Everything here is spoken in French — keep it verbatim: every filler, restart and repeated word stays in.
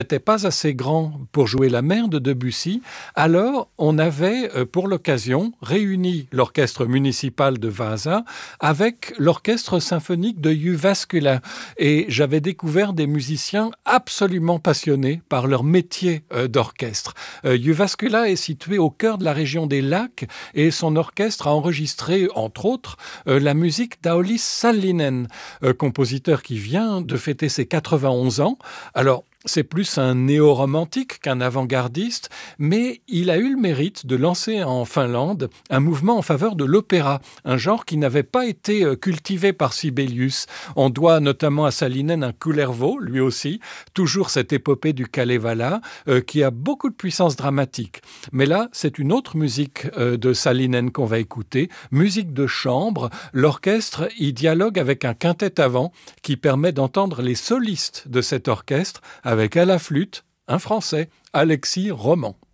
n'était pas assez grand pour jouer la mer de Debussy, alors on avait, euh, pour l'occasion, réuni l'orchestre municipal de Vaasa avec l'orchestre symphonique de Jyväskylä. Et j'avais découvert des musiciens absolument passionnés par leur métier euh, d'orchestre. Euh, Jyväskylä est situé au cœur de la région des lacs et son orchestre a enregistré, entre autres, euh, la musique d'Aulis Sallinen, euh, compositeur qui vient de fêter ses quatre-vingt-onze ans. Alors, c'est plus un néo-romantique qu'un avant-gardiste, mais il a eu le mérite de lancer en Finlande un mouvement en faveur de l'opéra, un genre qui n'avait pas été cultivé par Sibelius. On doit notamment à Sallinen un Kullervo, lui aussi, toujours cette épopée du Kalevala, euh, qui a beaucoup de puissance dramatique. Mais là, c'est une autre musique euh, de Sallinen qu'on va écouter, musique de chambre. L'orchestre y dialogue avec un quintet à vent qui permet d'entendre les solistes de cet orchestre avec à la flûte un Français, Alexis Roman.